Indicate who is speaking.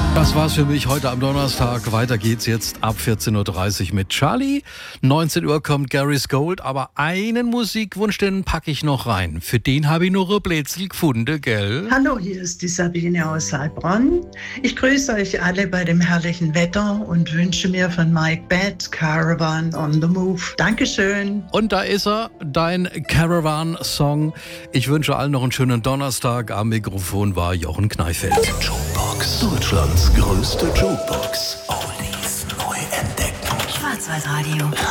Speaker 1: Das war's für mich heute am Donnerstag. Weiter geht's jetzt ab 14.30 Uhr mit Charlie. 19 Uhr kommt Gary's Gold, aber einen Musikwunsch, den packe ich noch rein. Für den habe ich noch ein Blätzel gefunden, gell?
Speaker 2: Hallo, hier ist die Sabine aus Heilbronn. Ich grüße euch alle bei dem herrlichen Wetter und wünsche mir von Mike Batt Caravan on the Move. Dankeschön.
Speaker 1: Und da ist er, dein Caravan-Song. Ich wünsche allen noch einen schönen Donnerstag. Am Mikrofon war Jochen Kneifeld.
Speaker 3: Jukebox, Deutschlands größte Jukebox. Oldies neu entdecken.
Speaker 4: Schwarzwaldradio.